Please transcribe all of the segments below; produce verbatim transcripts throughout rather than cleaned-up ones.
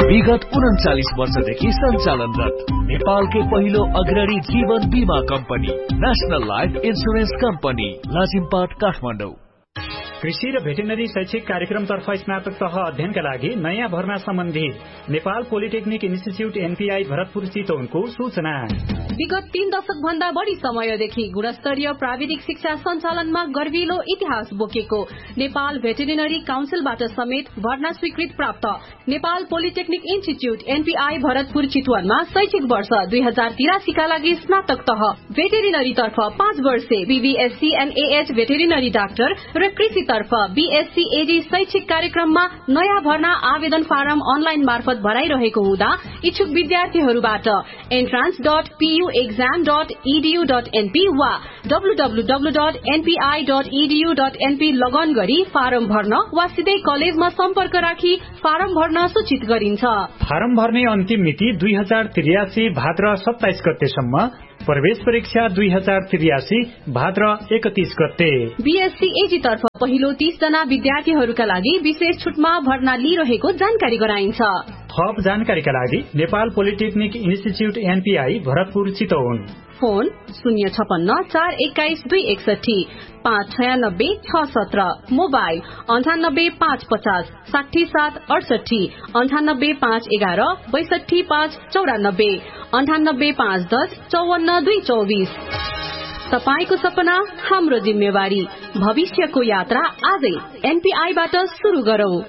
विगत उन्चालिस वर्षदेखि सञ्चालनरत नेपालकै पहिलो अग्रणी जीवन बीमा company national life insurance company Lazimpat Kathmandu. कृषि र भेटेनरी शैक्षिक कार्यक्रमतर्फ स्नातक तह अध्ययनका लागि नयाँ भर्ना सम्बन्धी Nepal polytechnic institute NPI Bharatpur चितवनको सूचना। विगत तीन दशक भन्दा बढी समयदेखि गुणस्तरीय प्राविधिक शिक्षा सञ्चालनमा गर्विलो इतिहास बोकेको नेपाल भेटेरिनरी काउन्सिलबाट समेत भर्ना स्वीकृत प्राप्त Nepal polytechnic institute NPI Bharatpur चितवनमा शैक्षिक वर्ष दुई हजार तिरासीका लागि स्नातक तह भेटेरिनरी तर्फ पाँच वर्षे बीबीएससी एनएएच भेटेरिनरी डाक्टर र कृषि तर्फ बीएससी एडी शैक्षिक कार्यक्रममा नयाँ भर्ना आवेदन फारम अनलाइन मार्फत भराइरहेको हुँदा इच्छुक विद्यार्थीहरूबाट entrance dot PU exam dot इडीयू dot NP वा W W W dot NPI dot इडीयू dot NP लगन गरी फारम भर्न वा सिधै कलेजमा सम्पर्क राखी फारम भर्न सूचित गरिन्छ। फारम भर्ने अन्तिम मिति दुई हजार त्रियासी भाद्र सत्ताइस गतेसम्म, प्रवेश परीक्षा दुई हजार त्रियासी भाद्र एकतीस गते। बीएससी एजी तर्फ पहिलो तीस जना विद्यार्थीहरूका लागि विशेष छुटमा भर्ना लिइरहेको जानकारी गराइन्छ। थप जानकारीका लागि Nepal polytechnic institute NPI Bharatpur Chitwan, phone शून्य छपन्न चार एक्काइस दुई एकसठी पाँच छयानब्बे छ सत्र, मोबाइल अन्ठानब्बे पाँच पचास साठी सात अडसठी, अन्ठानब्बे पाँच एघार बैसठी पाँच चौरानब्बे, अन्ठानब्बे पाँच दस चौवन्न दुई चौबिस। तपाईको सपना हाम्रो जिम्मेवारी, भविष्यको यात्रा आजै एनपीआईबाट शुरू गरौं।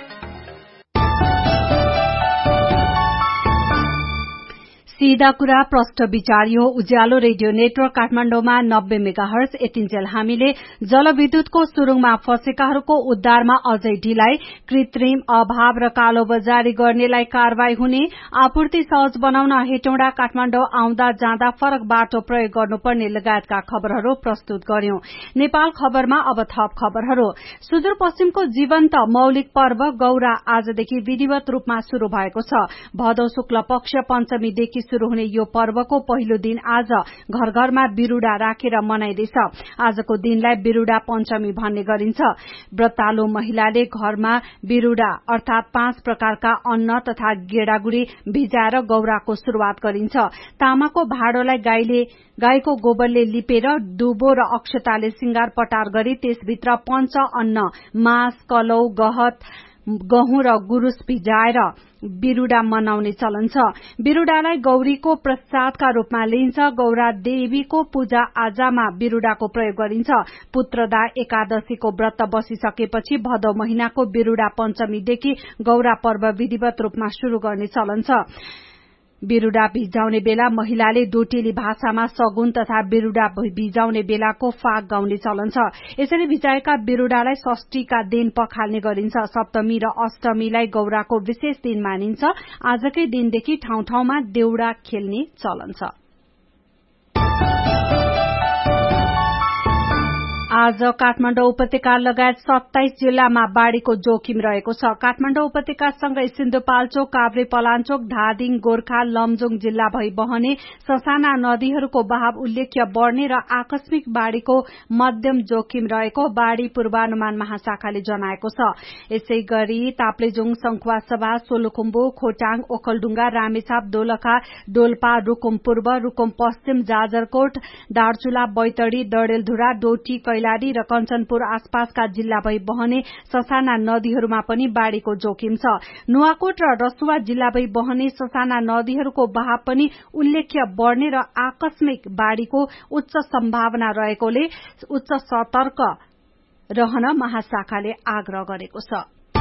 सीधा कुरा प्रष्ट विचारियो। उज्यालो रेडियो नेटवर्क काठमाडौँमा नब्बे मेगाहर्ज एटिन्जेल हामीले जलविद्युतको सुरुङमा फँसेकाहरूको उद्धारमा अझै ढिलाइ, कृत्रिम अभाव र कालोबजारी गर्नेलाई कारवाही हुने, आपूर्ति सहज बनाउन हेटौँडा काठमाडौँ आउँदा जाँदा फरक बाटो प्रयोग गर्नुपर्ने लगायतका खबरहरू प्रस्तुत गर्यौं। नेपाल खबरमा अब थप खबरहरू। सुदूरपश्चिमको जीवन्त मौलिक पर्व गौरा आजदेखि विधिवत रूपमा शुरू भएको छ। भदौ शुक्ल पक्ष पञ्चमीदेखि शुरू हुने यो पर्वको पहिलो दिन आज घर घरमा बिरूडा राखेर मनाइदैछ। आजको दिनलाई बिरूडा पञ्चमी भन्ने गरिन्छ। व्रतालु महिलाले घरमा बिरूडा अर्थात पाँच प्रकारका अन्न तथा गेडागुडी भिजाएर गौराको शुरूआत गरिन्छ। तामाको भाँडोलाई गाईले गाईको गोबरले लिपेर दुबो र अक्षताले सिंगार पटार गरी त्यसभित्र पञ्च अन्न मास, कलौ, गहत, गहुँ र गुरुस भिजाएर बिरूडा मनाउने चलन छ। बिरूडालाई गौरीको प्रसादका रूपमा लिइन्छ। गौरा देवीको पूजा आजामा बिरूडाको प्रयोग गरिन्छ। पुत्रदा एकादशीको व्रत बसिसकेपछि भदौ महिनाको बिरूडा पञ्चमीदेखि गौरा पर्व विधिवत रूपमा शुरू गर्ने चलन छ। बिरूडा भिजाउने बेला महिलाले डोटेली भाषामा सगुन तथा बिरूडा भिजाउने बेलाको फाग गाउने चलन छ। यसरी भिजाएका बिरूडालाई षष्ठीका दिन पखाल्ने गरिन्छ। सप्तमी र अष्टमीलाई गौराको विशेष दिन मानिन्छ। आजकै दिनदेखि ठाउँ ठाउँमा देउडा खेल्ने चलन छ। आज काठमाडौँ उपत्यका लगायत सत्ताइस जिल्लामा बाढ़ीको जोखिम रहेको छ। काठमाडौँ उपत्यकासँगै सिन्धुपाल्चोक, काभ्रे पलाञ्चोक, धादिङ, गोर्खा, लमजुङ जिल्ला भई बहने ससाना नदीहरूको बहाव उल्लेख्य बढ़ने र आकस्मिक बाढ़ीको मध्यम जोखिम रहेको बाढ़ी पूर्वानुमान महाशाखाले जनाएको छ। यसै गरी ताप्लेजुङ, संखुवासभा, सोलुखुम्बु, खोटाङ, ओखलढुङ्गा, रामेछाप, दोलखा, डोल्पा, रुकुम पूर्व, रुकुम पश्चिम, जाजरकोट, दार्चुला, बैतडी, डडेलधुरा, डोटी, कैलाली र कञ्चनपुर आसपासका जिल्ला भई बहने ससाना नदीहरूमा पनि बाढ़ीको जोखिम छ। नुवाकोट र रसुवा जिल्ला भई बहने ससाना नदीहरूको बहाव पनि उल्लेख्य बढ़ने र आकस्मिक बाढ़ीको उच्च सम्भावना रहेकोले उच्च सतर्क रहन महाशाखाले आग्रह गरेको छ।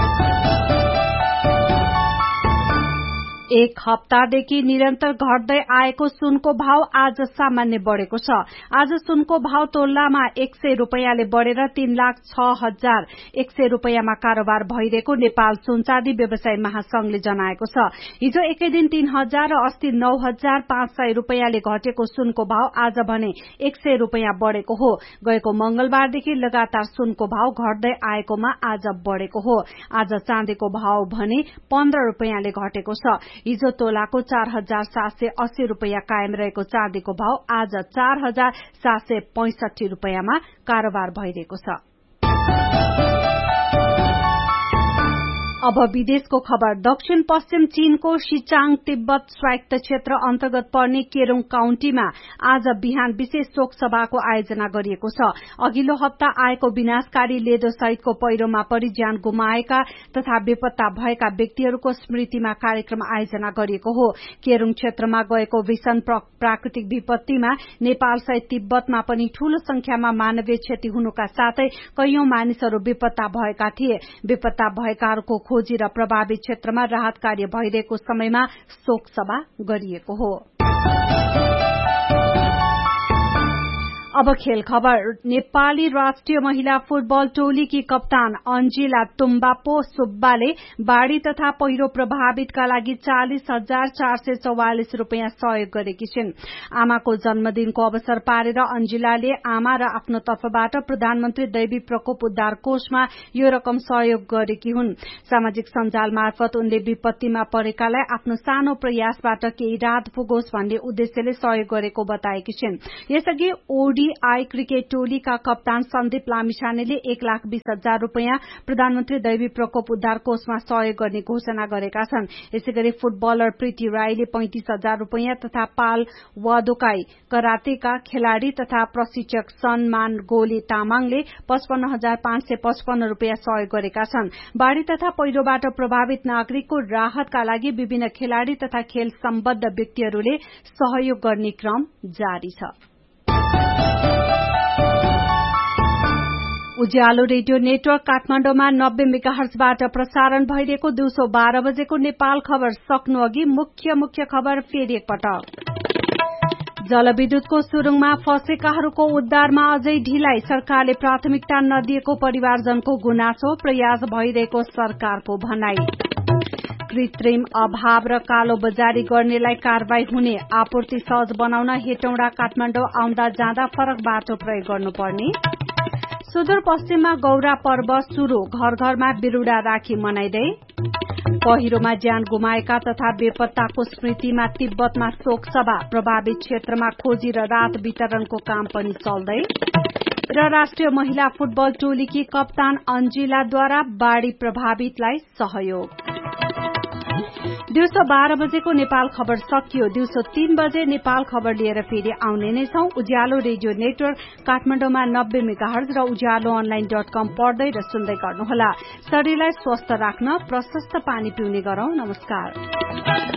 एक हप्तादेखि निरन्तर घट्दै आएको सुनको भाव आज सामान्य बढ़ेको छ। आज सुनको भाव तोलामा एक सय रूपियाँले बढ़ेर तीन लाख छ हजार एक सय रूपियाँमा कारोबार भइरहेको नेपाल सुनचाँदी व्यवसाय महासंघले जनाएको छ। हिजो एकै दिन तीन हजार र अस्ति नौ हजार पाँच सय रूपियाँले घटेको सुनको भाव आज भने एक सय रूपियाँ बढ़ेको हो। गएको मंगलबारदेखि लगातार सुनको भाव घट्दै आएकोमा आज बढ़ेको हो। आज चाँदीको भाव भने पन्ध्र रूपियाँले घटेको छ। हिजो तोलाको चार हजार सात सय अस्सी रूपियाँ कायम रहेको चाँदीको भाव आज चार हजार सात सय पैंसठी रूपियाँमा कारोबार भइरहेको छ। अब विदेशको खबर। दक्षिण पश्चिम चीनको शिचाङ तिब्बत स्वायत्त क्षेत्र अन्तर्गत पर्ने केरुङ काउन्टीमा आज बिहान विशेष शोक सभाको आयोजना गरिएको छ। अघिल्लो हप्ता आएको विनाशकारी लेदो सहितको पहिरोमा परि ज्यान गुमाएका तथा बेपत्ता भएका व्यक्तिहरूको स्मृतिमा कार्यक्रम आयोजना गरिएको हो। केरुङ क्षेत्रमा गएको भीषण प्राकृतिक विपत्तिमा नेपाल सहित तिब्बतमा पनि ठूलो संख्यामा मानवीय क्षति हुनुका साथै कैयौं मानिसहरू बेपत्ता भएका थिए। बेपत्ता भएकाहरूको खोजी र प्रभावित क्षेत्रमा राहत कार्य भइरहेको समयमा शोक सभा गरिएको हो। अब खेल खबर। नेपाली राष्ट्रिय महिला फुटबल टोलीकी कप्तान अंजिला तुम्बापो सुब्बाले बाढ़ी तथा पहिरो प्रभावितका लागि चालिस हजार चार सय चौवालिस रूपियाँ सहयोग गरेकी छिन्। आमाको जन्मदिनको अवसर पारेर अंजिलाले आमा र आफ्नो तर्फबाट प्रधानमन्त्री दैवी प्रकोप उद्धार कोषमा यो रकम सहयोग गरेकी हुन्। सामाजिक सञ्जाल मार्फत उनले विपत्तिमा परेकालाई आफ्नो सानो प्रयासबाट केही राहत पुगोस् भन्ने उद्देश्यले सहयोग गरेको बताएकी छिन्। यसअघि ओडी आई क्रिकेट टोलीका कप्तान सन्दीप लामिछानेले एक लाख बीस हजार रूपियाँ प्रधानमन्त्री दैवी प्रकोप उद्धार कोषमा सहयोग गर्ने घोषणा गरेका छन्। यसैगरी फुटबलर प्रीति राईले पैंतिस हजार रूपियाँ तथा पाल वादोकाई करातेका खेलाड़ी तथा प्रशिक्षक सनमान गोले तामाङले पचपन्न हजार पाँच सय पचपन्न रूपियाँ सहयोग गरेका छन्। बाढ़ी तथा पहिरोबाट प्रभावित नागरिकको राहतका लागि विभिन्न खेलाड़ी तथा खेल सम्बद्ध व्यक्तिहरूले सहयोग गर्ने क्रम जारी छ। उज्यालो रेडियो नेटवर्क काठमाडौँमा नब्बे मेगाहर्जबाट प्रसारण भइरहेको दिउँसो बाह्र बजेको नेपाल खबर सक्नु अघि मुख्य मुख्य खबर फेरि एकपटक। जलविद्युतको सुरुङमा फँसेकाहरूको उद्धारमा अझै ढिलाइ, सरकारले प्राथमिकता नदिएको परिवारजनको गुनासो, प्रयास भइरहेको सरकारको भनाई। कृत्रिम अभाव र कालो बजारी गर्नेलाई कारवाही हुने, आपूर्ति सहज बनाउन हेटौँडा काठमाडौँ आउँदा जाँदा फरक बाटो प्रयोग गर्नुपर्ने। सुदूरपश्चिममा गौरा पर्व शुरू, घर घरमा बिरूडा राखी मनाइँदै। पहिरोमा ज्यान गुमाएका तथा बेपत्ताको स्मृतिमा तिब्बतमा शोक सभा, प्रभावित क्षेत्रमा खोजी र राहत वितरणको काम पनि चल्दै। र राष्ट्रिय महिला फुटबल टोलीकी कप्तान अंजिलाद्वारा बाढ़ी प्रभावितलाई सहयोग। दिउँसो बाह्र बजेको नेपाल खबर सकियो। दिउँसो तीन बजे नेपाल खबर लिएर फेरि आउने नै छौं। उज्यालो रेडियो नेटवर्क काठमाडौँमा नब्बे मेगाहर्ज र उज्यालो अनलाइन डट कम पढ्दै र सुन्दै गर्नुहोला। शरीरलाई स्वस्थ राख्न प्रशस्त पानी पिउने गरौं। नमस्कार।